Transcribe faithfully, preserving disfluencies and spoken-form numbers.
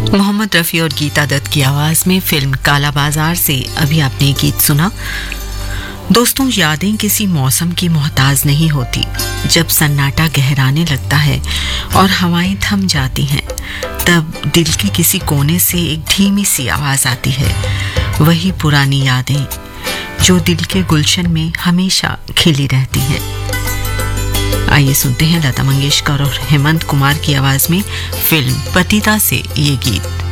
मोहम्मद रफ़ी और गीता दत्त की आवाज में फिल्म काला बाजार से अभी आपने गीत सुना। दोस्तों, यादें किसी मौसम की मोहताज नहीं होती। जब सन्नाटा गहराने लगता है और हवाएं थम जाती हैं, तब दिल के किसी कोने से एक धीमी सी आवाज आती है। वही पुरानी यादें जो दिल के गुलशन में हमेशा खिली रहती हैं। आइए सुनते हैं लता मंगेशकर और हेमंत कुमार की आवाज में फिल्म पतिता से ये गीत।